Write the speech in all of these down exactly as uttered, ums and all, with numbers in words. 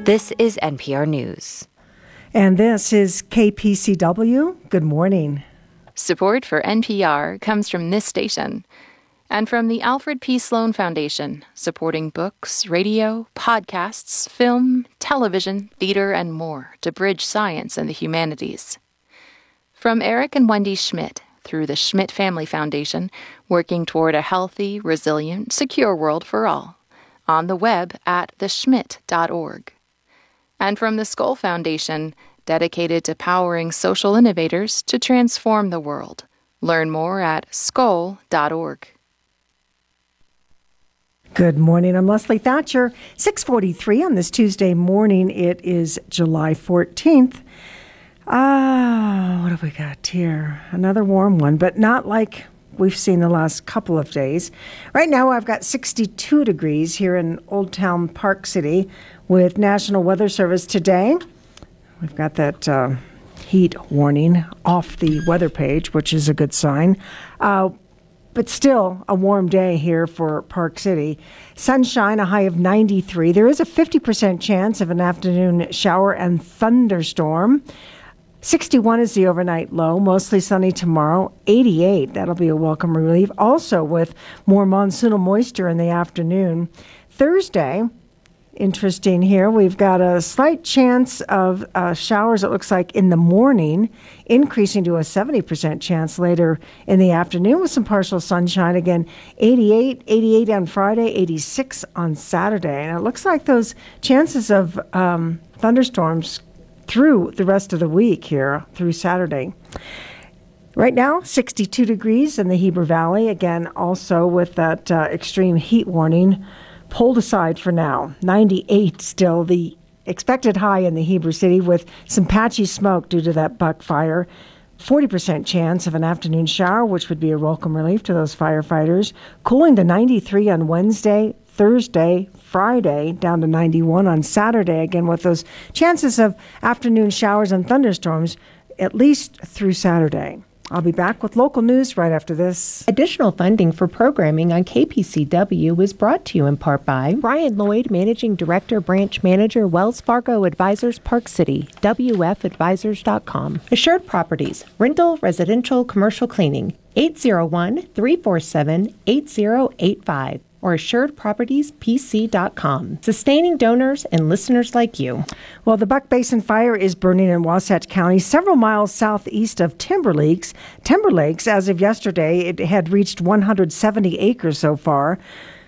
This is N P R News. And this is K P C W. Good morning. Support for N P R comes from this station and from the Alfred P. Sloan Foundation, supporting books, radio, podcasts, film, television, theater, and more to bridge science and the humanities. From Eric and Wendy Schmidt through the Schmidt Family Foundation, working toward a healthy, resilient, secure world for all. On the web at the schmidt dot org. And from the Skoll Foundation, dedicated to powering social innovators to transform the world. Learn more at skoll dot org. Good morning. I'm Leslie Thatcher. six forty-three on this Tuesday morning. It is July fourteenth. Ah, what have we got here? Another warm one, but not like we've seen the last couple of days. Right now, I've got sixty-two degrees here in Old Town Park City with National Weather Service today. We've got that uh, heat warning off the weather page, which is a good sign. Uh, but still a warm day here for Park City. Sunshine, a high of ninety-three. There is a fifty percent chance of an afternoon shower and thunderstorm. sixty-one is the overnight low, mostly sunny tomorrow. eighty-eight, that'll be a welcome relief. Also with more monsoonal moisture in the afternoon. Thursday, interesting here, we've got a slight chance of uh, showers, it looks like, in the morning, increasing to a seventy percent chance later in the afternoon with some partial sunshine. Again, eighty-eight, eighty-eight on Friday, eighty-six on Saturday. And it looks like those chances of um, thunderstorms through the rest of the week here, through Saturday. Right now, sixty-two degrees in the Heber Valley. Again, also with that uh, extreme heat warning pulled aside for now. ninety-eight still the expected high in the Heber City with some patchy smoke due to that buck fire. forty percent chance of an afternoon shower, which would be a welcome relief to those firefighters. Cooling to ninety-three on Wednesday, Thursday, Friday, down to ninety-one on Saturday, again with those chances of afternoon showers and thunderstorms at least through Saturday. I'll be back with local news right after this. Additional funding for programming on K P C W is brought to you in part by Brian Lloyd, Managing Director, Branch Manager, Wells Fargo Advisors, Park City, W F advisors dot com. Assured Properties, rental, residential, commercial cleaning, eight zero one, three four seven, eight zero eight five. or assured properties p c dot com. Sustaining donors and listeners like you. Well, the Buck Basin Fire is burning in Wasatch County, several miles southeast of Timber Lakes. Timber Lakes, as of yesterday, it had reached one hundred seventy acres so far.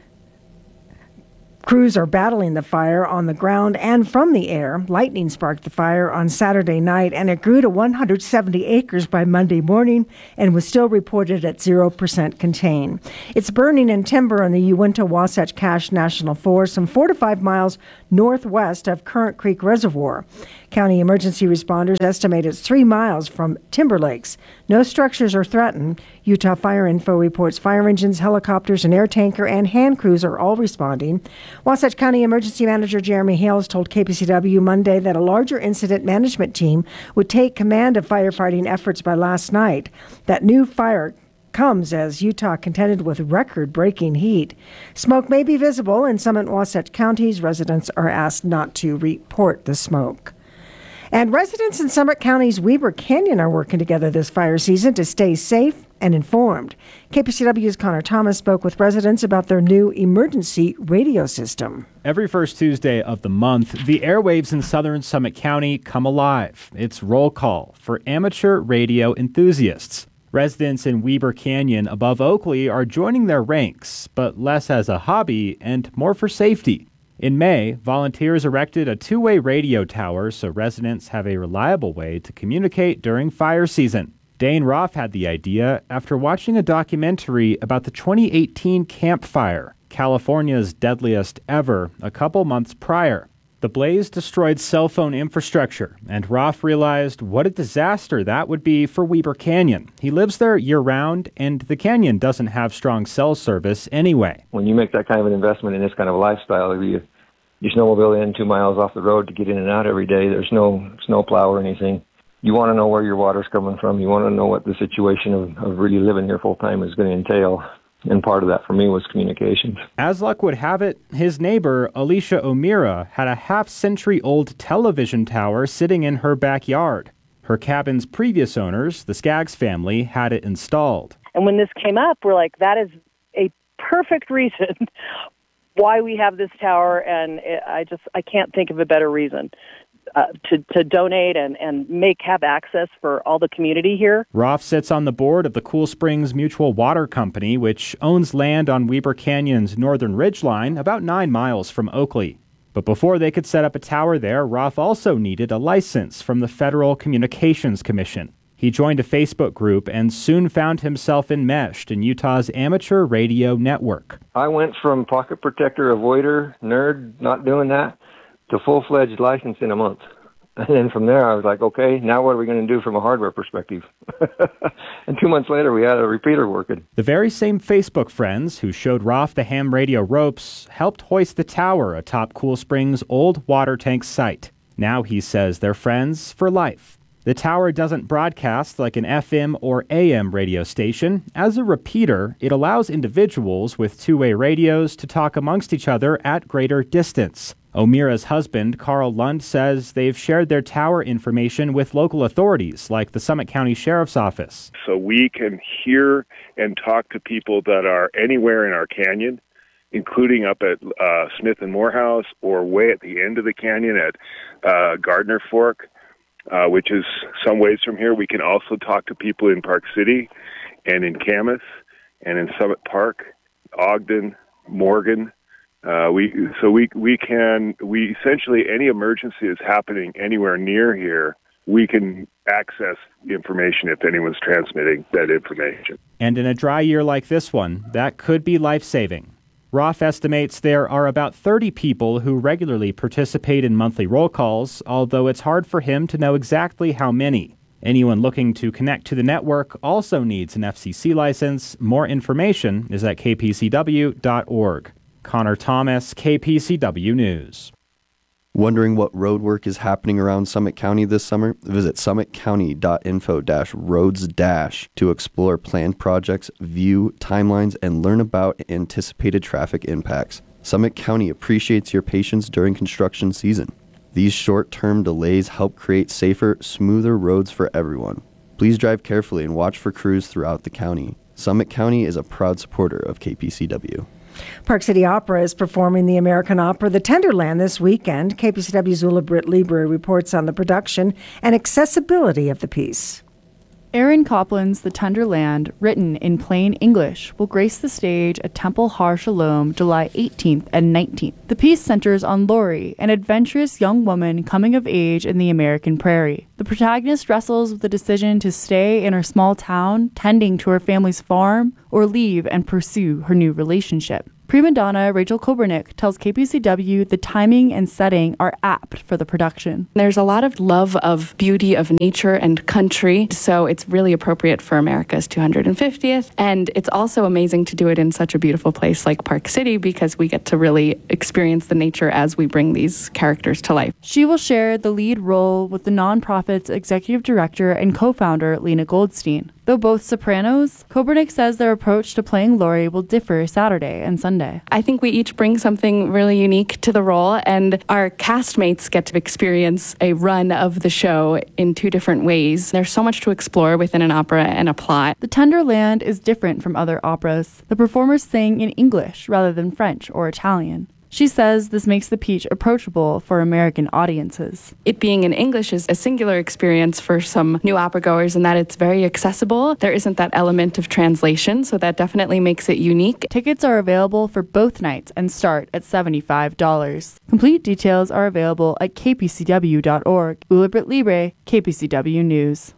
Crews are battling the fire on the ground and from the air. Lightning sparked the fire on Saturday night, and it grew to one hundred seventy acres by Monday morning and was still reported at zero percent contained. It's burning in timber in the Uinta-Wasatch Cache National Forest, some four to five miles northwest of Currant Creek Reservoir. County emergency responders estimate it's three miles from Timber Lakes. No structures are threatened. Utah Fire Info reports fire engines, helicopters, an air tanker, and hand crews are all responding. Wasatch County Emergency Manager Jeremy Hales told K P C W Monday that a larger incident management team would take command of firefighting efforts by last night. That new fire comes as Utah contended with record-breaking heat. Smoke may be visible in some and Wasatch counties. Residents are asked not to report the smoke. And residents in Summit County's Weber Canyon are working together this fire season to stay safe and informed. K P C W's Connor Thomas spoke with residents about their new emergency radio system. Every first Tuesday of the month, the airwaves in southern Summit County come alive. It's roll call for amateur radio enthusiasts. Residents in Weber Canyon above Oakley are joining their ranks, but less as a hobby and more for safety. In May, volunteers erected a two-way radio tower so residents have a reliable way to communicate during fire season. Dane Roth had the idea after watching a documentary about the twenty eighteen Camp Fire, California's deadliest ever, a couple months prior. The blaze destroyed cell phone infrastructure, and Roth realized what a disaster that would be for Weber Canyon. He lives there year-round, and the canyon doesn't have strong cell service anyway. When you make that kind of an investment in this kind of a lifestyle, you, you snowmobile in two miles off the road to get in and out every day. There's no snow plow or anything. You want to know where your water's coming from. You want to know what the situation of, of really living here full-time is going to entail. and part of that for me was communications. As luck would have it, his neighbor, Alicia O'Meara, had a half-century-old television tower sitting in her backyard. Her cabin's previous owners, the Skaggs family, had it installed. And when this came up, we're like, that is a perfect reason why we have this tower, and it, I just I can't think of a better reason uh, to to donate and and make have access for all the community here. Roth sits on the board of the Cool Springs Mutual Water Company, which owns land on Weber Canyon's northern ridgeline, about nine miles from Oakley. But before they could set up a tower there, Roth also needed a license from the Federal Communications Commission. He joined a Facebook group and soon found himself enmeshed in Utah's amateur radio network. I went from pocket protector, avoider, nerd, not doing that, to full-fledged license in a month. And then from there, I was like, okay, now what are we going to do from a hardware perspective? And two months later, we had a repeater working. The very same Facebook friends who showed Roth the ham radio ropes helped hoist the tower atop Cool Springs' old water tank site. Now he says they're friends for life. The tower doesn't broadcast like an F M or A M radio station. As a repeater, it allows individuals with two-way radios to talk amongst each other at greater distance. O'Meara's husband, Carl Lund, says they've shared their tower information with local authorities like the Summit County Sheriff's Office. So we can hear and talk to people that are anywhere in our canyon, including up at uh, Smith and Morehouse or way at the end of the canyon at uh, Gardner Fork. Uh, which is some ways from here. We can also talk to people in Park City and in Camas and in Summit Park, Ogden, Morgan. Uh, we so we we can we essentially any emergency is happening anywhere near here, we can access the information if anyone's transmitting that information. And in a dry year like this one, that could be life-saving. Roth estimates there are about thirty people who regularly participate in monthly roll calls, although it's hard for him to know exactly how many. Anyone looking to connect to the network also needs an F C C license. More information is at k p c w dot org. Connor Thomas, K P C W News. Wondering what road work is happening around Summit County this summer? Visit summit county dot info dash roads dash to explore planned projects, view timelines, and learn about anticipated traffic impacts. Summit County appreciates your patience during construction season. These short-term delays help create safer, smoother roads for everyone. Please drive carefully and watch for crews throughout the county. Summit County is a proud supporter of K P C W. Park City Opera is performing the American opera The Tenderland this weekend. K P C W's Ula Britt Lieber reports on the production and accessibility of the piece. Aaron Copland's The Tenderland, written in plain English, will grace the stage at Temple Har Shalom July eighteenth and nineteenth. The piece centers on Lori, an adventurous young woman coming of age in the American prairie. The protagonist wrestles with the decision to stay in her small town, tending to her family's farm, or leave and pursue her new relationship. Prima donna Rachel Kobernick tells K P C W the timing and setting are apt for the production. There's a lot of love of beauty of nature and country, so it's really appropriate for America's two hundred fiftieth. And it's also amazing to do it in such a beautiful place like Park City because we get to really experience the nature as we bring these characters to life. She will share the lead role with the nonprofit's executive director and co-founder, Lena Goldstein. Though both sopranos, Kobernick says their approach to playing Lori will differ Saturday and Sunday. I think we each bring something really unique to the role, and our castmates get to experience a run of the show in two different ways. There's so much to explore within an opera and a plot. The Tenderland is different from other operas. The performers sing in English rather than French or Italian. She says this makes the piece approachable for American audiences. It being in English is a singular experience for some new opera goers in that it's very accessible. There isn't that element of translation, so that definitely makes it unique. Tickets are available for both nights and start at seventy-five dollars. Complete details are available at k p c w dot org. Ula Britt Libre, K P C W News.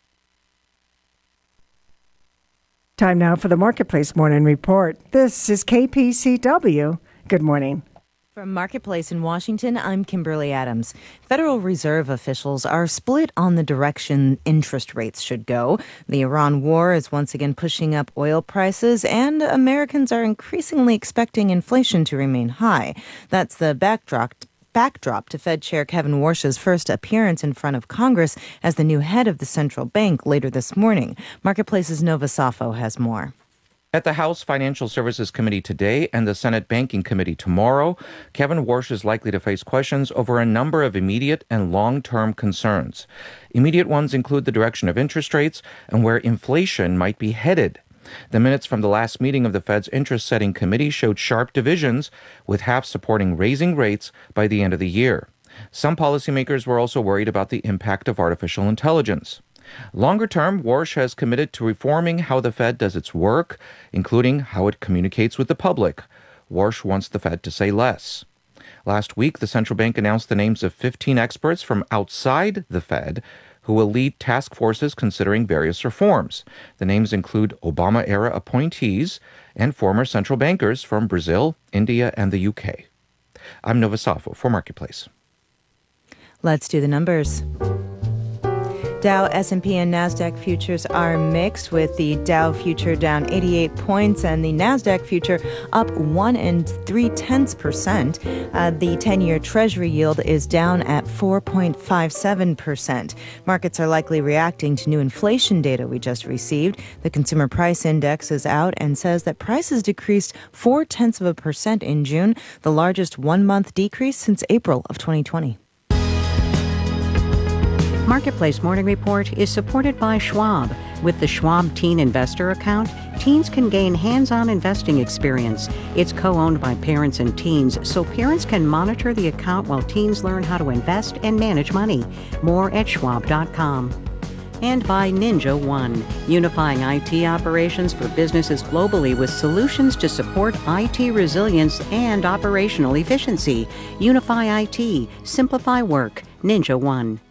Time now for the Marketplace Morning Report. This is K P C W. Good morning. From Marketplace in Washington, I'm Kimberly Adams. Federal Reserve officials are split on the direction interest rates should go. The Iran war is once again pushing up oil prices, and Americans are increasingly expecting inflation to remain high. That's the backdrop backdrop to Fed Chair Kevin Warsh's first appearance in front of Congress as the new head of the central bank later this morning. Marketplace's Nova Safo has more. At the House Financial Services Committee today and the Senate Banking Committee tomorrow, Kevin Warsh is likely to face questions over a number of immediate and long-term concerns. Immediate ones include the direction of interest rates and where inflation might be headed. The minutes from the last meeting of the Fed's interest-setting committee showed sharp divisions, with half supporting raising rates by the end of the year. Some policymakers were also worried about the impact of artificial intelligence. Longer term, Warsh has committed to reforming how the Fed does its work, including how it communicates with the public. Warsh wants the Fed to say less. Last week, the central bank announced the names of fifteen experts from outside the Fed who will lead task forces considering various reforms. The names include Obama-era appointees and former central bankers from Brazil, India, and the U K. I'm Nova Safo for Marketplace. Let's do the numbers. Dow, S and P, and NASDAQ futures are mixed, with the Dow future down eighty-eight points and the NASDAQ future up one and three-tenths percent. Uh, the ten-year Treasury yield is down at four point five seven percent. Markets are likely reacting to new inflation data we just received. The Consumer Price Index is out and says that prices decreased four-tenths of a percent in June, the largest one-month decrease since April of twenty twenty. Marketplace Morning Report is supported by Schwab. With the Schwab Teen Investor Account, teens can gain hands-on investing experience. It's co-owned by parents and teens, so parents can monitor the account while teens learn how to invest and manage money. More at schwab dot com. And by Ninja One, unifying I T operations for businesses globally with solutions to support I T resilience and operational efficiency. Unify I T. Simplify work. Ninja One.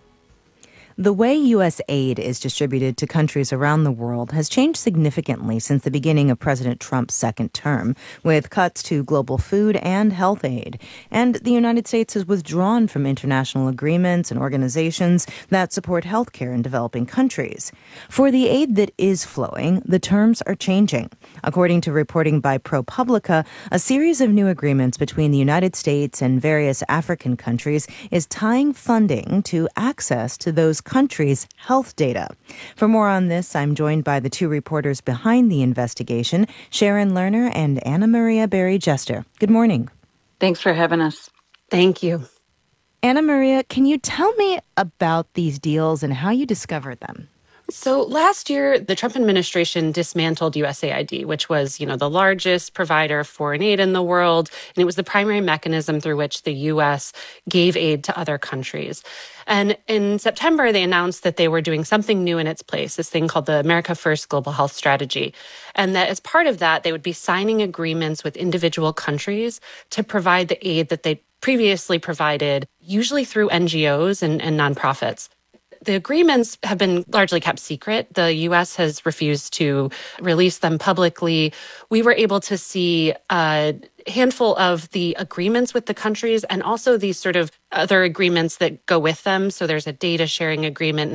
The way U S aid is distributed to countries around the world has changed significantly since the beginning of President Trump's second term, with cuts to global food and health aid. And the United States has withdrawn from international agreements and organizations that support health care in developing countries. For the aid that is flowing, the terms are changing. According to reporting by ProPublica, a series of new agreements between the United States and various African countries is tying funding to access to those countries' health data. For more on this, I'm joined by the two reporters behind the investigation, Sharon Lerner and Anna Maria Berry-Jester. Good morning. Thanks for having us. Thank you. Anna Maria, can you tell me about these deals and how you discovered them? So last year, the Trump administration dismantled U S A I D, which was, you know, the largest provider of foreign aid in the world. And it was the primary mechanism through which the U S gave aid to other countries. And in September, they announced that they were doing something new in its place, this thing called the America First Global Health Strategy. And that as part of that, they would be signing agreements with individual countries to provide the aid that they previously provided, usually through N G Os and, and nonprofits. The agreements have been largely kept secret. The U S has refused to release them publicly. We were able to see a handful of the agreements with the countries and also these sort of other agreements that go with them. So there's a data sharing agreement